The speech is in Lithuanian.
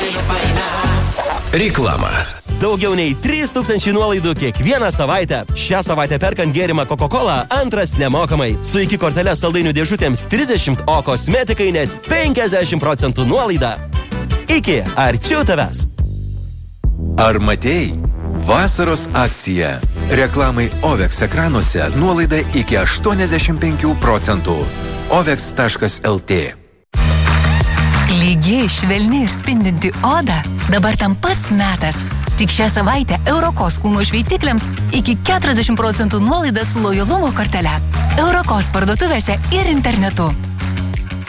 Reklama. Daugiau nei 3000 nuolaidų kiekvieną savaitę. Šią savaitę perkant gėrimą Coca-Cola, antras nemokamai. Su iki kortelę saldainių dėžutėms 30, o kosmetikai net 50% nuolaida. Iki arčiau tavęs. Ar matei? Vasaros akcija. Reklamai OVEX ekranuose nuolaida iki 85%. OVEX.lt. Lygiai, švelni ir spindinti oda. Dabar tam pats metas. Tik šią savaitę Eurokos kūno šveitikliams iki 40% nuolaida su lojalumo kortele. Eurokos parduotuvėse ir internetu.